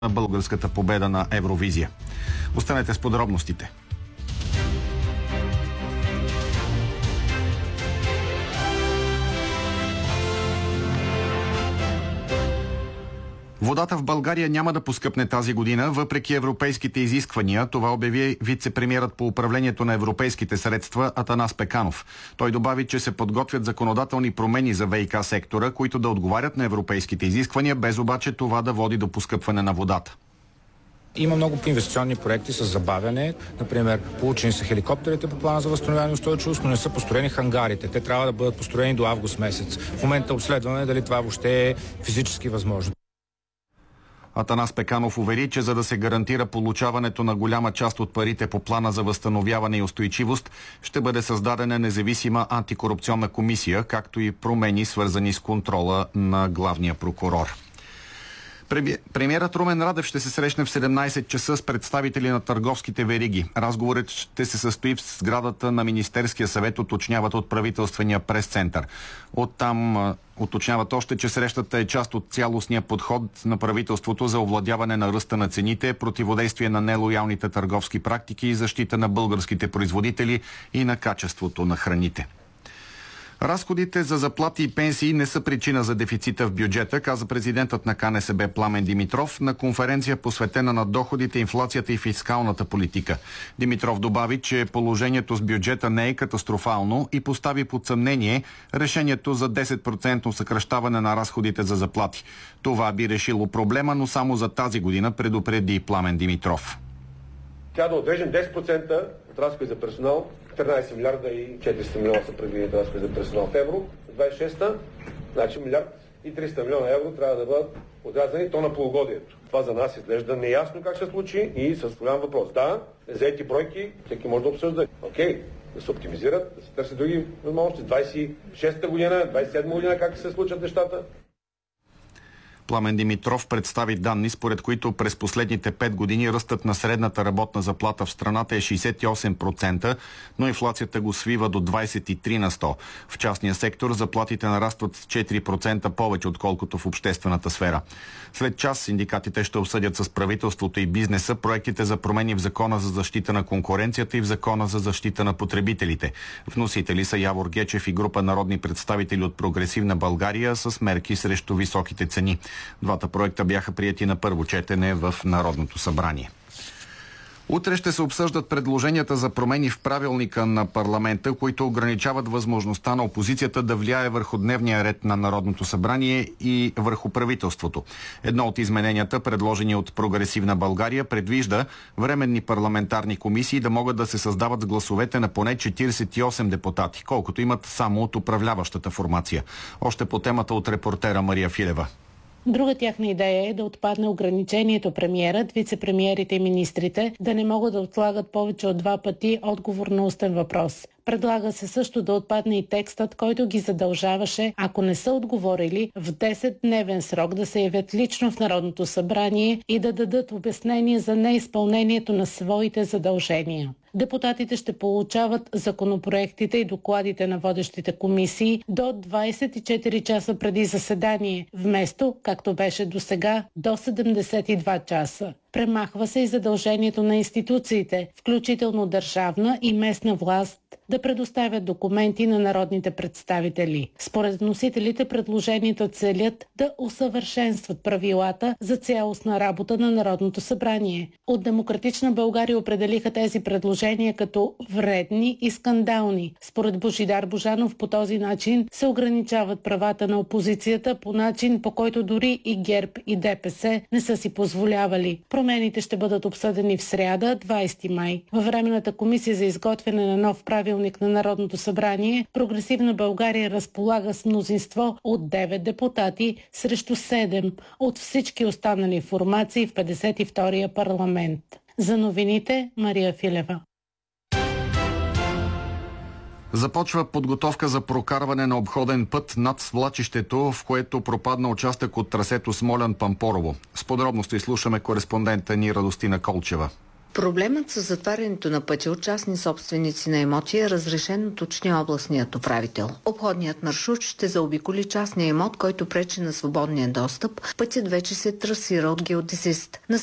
на българската победа на Евровизия. Останете с подробностите. Водата в България няма да поскъпне тази година, въпреки европейските изисквания. Това обяви вице-премиерът по управлението на европейските средства Атанас Пеканов. Той добави, че се подготвят законодателни промени за ВиК сектора, които да отговарят на европейските изисквания, без обаче това да води до поскъпване на водата. Има много инвестиционни проекти с забавяне. Например, получени са хеликоптерите по плана за възстановяване и устойчивост, но не са построени хангарите. Те трябва да бъдат построени до август месец. В момента обследваме дали това въобще е физически възможно. Атанас Пеканов увери, че за да се гарантира получаването на голяма част от парите по плана за възстановяване и устойчивост, ще бъде създадена независима антикорупционна комисия, както и промени, свързани с контрола на главния прокурор. Премиерът Румен Радев ще се срещне в 17 часа с представители на търговските вериги. Разговорът ще се състои в сградата на Министерския съвет, уточняват от правителствения прес-център. Оттам уточняват още, че срещата е част от цялостния подход на правителството за овладяване на ръста на цените, противодействие на нелоялните търговски практики и защита на българските производители и на качеството на храните. Разходите за заплати и пенсии не са причина за дефицита в бюджета, каза президентът на КНСБ Пламен Димитров на конференция, посветена на доходите, инфлацията и фискалната политика. Димитров добави, че положението с бюджета не е катастрофално и постави под съмнение решението за 10% съкращаване на разходите за заплати. Това би решило проблема, но само за тази година, предупреди Пламен Димитров. Тя да отрежем 10% от разходи за персонал, 13 милиарда и 400 милиона са предвидени разходи за персонал в евро. 26-та, значи милиард и 300 милиона евро трябва да бъдат отрязани то на полугодието. Това за нас изглежда неясно как се случи и с голям въпрос. Да, заети бройки, всеки може да обсъжда. Окей, да се оптимизират, да се търси други възможности. 26-та година, 27-та година как се случат нещата. Пламен Димитров представи данни, според които през последните 5 години ръстът на средната работна заплата в страната е 68%, но инфлацията го свива до 23%. В частния сектор заплатите нарастват с 4% повече, отколкото в обществената сфера. След час синдикатите ще обсъдят с правителството и бизнеса проектите за промени в Закона за защита на конкуренцията и в Закона за защита на потребителите. Вносители са Явор Гечев и група народни представители от Прогресивна България с мерки срещу високите цени. Двата проекта бяха приети на първо четене в Народното събрание. Утре ще се обсъждат предложенията за промени в правилника на парламента, които ограничават възможността на опозицията да влияе върху дневния ред на Народното събрание и върху правителството. Едно от измененията, предложени от Прогресивна България, предвижда временни парламентарни комисии да могат да се създават с гласовете на поне 48 депутати, колкото имат само от управляващата формация. Още по темата от репортера Мария Филева. Друга тяхна идея е да отпадне ограничението премиерът, вице-премиерите и министрите да не могат да отлагат повече от 2 пъти отговор на устен въпрос. Предлага се също да отпадне и текстът, който ги задължаваше, ако не са отговорили, в 10-дневен срок да се явят лично в Народното събрание и да дадат обяснение за неизпълнението на своите задължения. Депутатите ще получават законопроектите и докладите на водещите комисии до 24 часа преди заседание, вместо, както беше досега, до 72 часа. Премахва се и задължението на институциите, включително държавна и местна власт, да предоставят документи на народните представители. Според вносителите, предложенията целят да усъвършенстват правилата за цялостна работа на Народното събрание. От Демократична България определиха тези предложения като вредни и скандални. Според Божидар Божанов, по този начин се ограничават правата на опозицията по начин, по който дори и ГЕРБ и ДПС не са си позволявали. Промените ще бъдат обсъдени в сряда, 20 май. Във Временната комисия за изготвяне на нов правилник на Народното събрание, Прогресивна България разполага с мнозинство от 9 депутати срещу 7 от всички останали формации в 52-я парламент. За новините, Мария Филева. Започва подготовка за прокарване на обходен път над свлачището, в което пропадна участък от трасето Смолян-Пампорово. С подробности слушаме кореспондента ни Радостина Колчева. Проблемът с затварянето на пътя от частни собственици на имоти е разрешен, уточни областният управител. Обходният маршрут ще заобиколи частния имот, който пречи на свободния достъп. Пътят вече се трасира от геодезист.